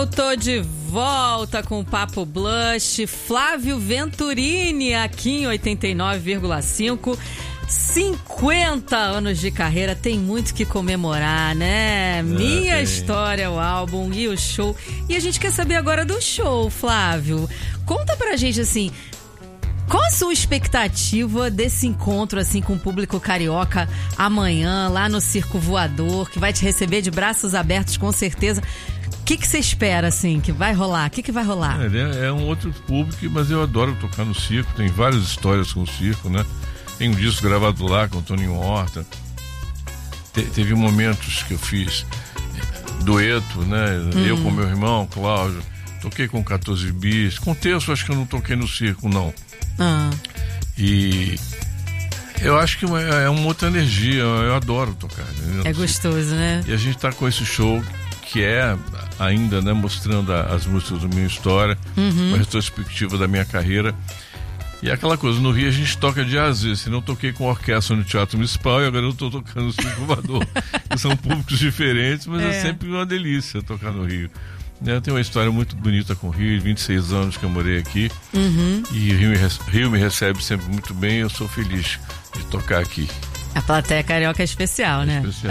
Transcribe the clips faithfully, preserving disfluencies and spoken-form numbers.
Eu tô de volta com o Papo Blush. Flávio Venturini aqui em oitenta e nove vírgula cinco. cinquenta anos de carreira, tem muito que comemorar, né? É, Minha tem. História, o álbum e o show. E a gente quer saber agora do show, Flávio. Conta pra gente, assim, qual a sua expectativa desse encontro, assim, com o público carioca amanhã, lá no Circo Voador, que vai te receber de braços abertos, com certeza. O que que você espera, assim, que vai rolar? O que que vai rolar? É, é um outro público, mas eu adoro tocar no circo. Tem várias histórias com o circo, né? Tem um disco gravado lá com o Toninho Horta. Te, teve momentos que eu fiz dueto, né? Hum. Eu com meu irmão, Cláudio. Toquei com quatorze bis. Com terço, acho que eu não toquei no circo, não. Ah. E eu acho que é uma outra energia. Eu adoro tocar. Né? É gostoso, né? E a gente tá com esse show que é ainda, né, mostrando as músicas da minha história, uhum. uma retrospectiva da minha carreira. E aquela coisa, no Rio a gente toca de às vezes. Se não toquei com orquestra no Teatro Municipal e agora eu tô tocando no Circo Voador. São públicos diferentes, mas é. é sempre uma delícia tocar no Rio. Eu tenho uma história muito bonita com o Rio, vinte e seis anos que eu morei aqui. Uhum. E o Rio me, Rio me recebe sempre muito bem e eu sou feliz de tocar aqui. A plateia carioca é especial, é né? Especial.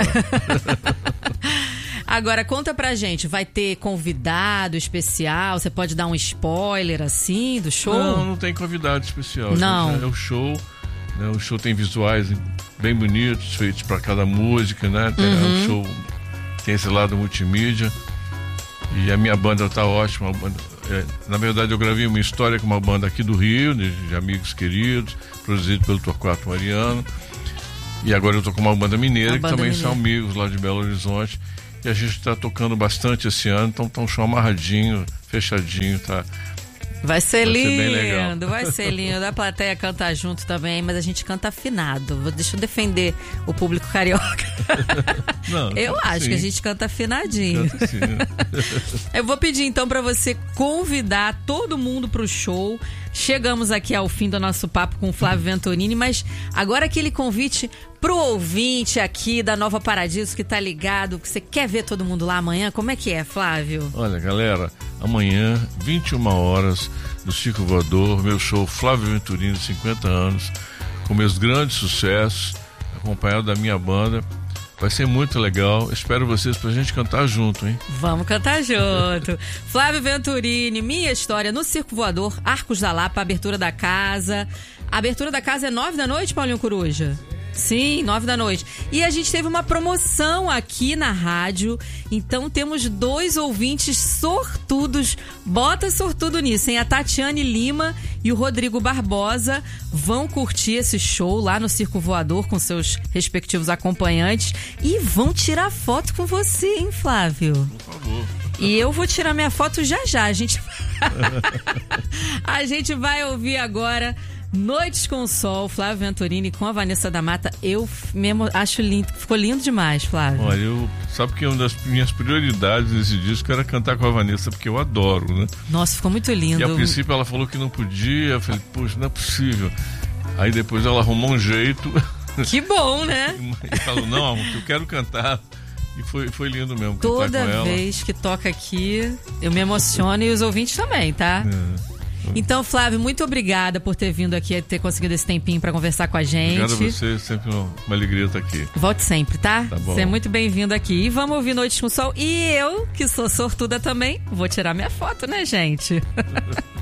Agora, conta pra gente, vai ter convidado especial? Você pode dar um spoiler, assim, do show? Não, não tem convidado especial. Não. É o show, né? O show tem visuais bem bonitos, feitos pra cada música, né? Tem, uhum. É um show, tem esse lado multimídia. E a minha banda tá ótima. Banda, é, na verdade, eu gravei uma história com uma banda aqui do Rio, de, de amigos queridos, produzido pelo Torquato Mariano. E agora eu tô com uma banda mineira, que também mineira. São amigos lá de Belo Horizonte. E a gente tá tocando bastante esse ano, então tá um show amarradinho, fechadinho, tá? Vai ser vai lindo, ser vai ser lindo. A plateia canta junto também, mas a gente canta afinado. Deixa eu defender o público carioca. Não, eu acho sim. que a gente canta afinadinho. Canta sim. Eu vou pedir então para você convidar todo mundo pro show. Chegamos aqui ao fim do nosso papo com o Flávio Venturini, mas agora aquele convite pro ouvinte aqui da Nova Paradiso que tá ligado, que você quer ver todo mundo lá amanhã, como é que é, Flávio? Olha, galera, amanhã, vinte e uma horas, no Circo Voador, meu show Flávio Venturini, cinquenta anos, com meus grandes sucessos, acompanhado da minha banda. Vai ser muito legal. Espero vocês pra gente cantar junto, hein? Vamos cantar junto. Flávio Venturini, Minha História no Circo Voador, Arcos da Lapa, abertura da casa. A abertura da casa é nove da noite, Paulinho Coruja? Sim, nove da noite. E a gente teve uma promoção aqui na rádio, então temos dois ouvintes sortudos, bota sortudo nisso, hein? A Tatiane Lima e o Rodrigo Barbosa vão curtir esse show lá no Circo Voador com seus respectivos acompanhantes e vão tirar foto com você, hein, Flávio? Por favor. E eu vou tirar minha foto já já. A gente, a gente vai ouvir agora Noites com o Sol, Flávio Venturini com a Vanessa da Mata. Eu mesmo acho lindo, ficou lindo demais, Flávio. Olha, eu, sabe que uma das minhas prioridades nesse disco era cantar com a Vanessa, porque eu adoro, né? Nossa, ficou muito lindo. E a princípio ela falou que não podia, eu falei, poxa, não é possível. Aí depois ela arrumou um jeito. Que bom, né? E falou, não, eu quero cantar. E foi, foi lindo mesmo cantar Toda com ela. Toda vez que toca aqui, eu me emociono e os ouvintes também, tá? É. Então, Flávio, muito obrigada por ter vindo aqui, ter conseguido esse tempinho para conversar com a gente. Obrigado a você, sempre uma alegria estar aqui. Volte sempre, tá? Tá bom. Você é muito bem-vindo aqui. E vamos ouvir Noites com o Sol. E eu, que sou sortuda também, vou tirar minha foto, né, gente?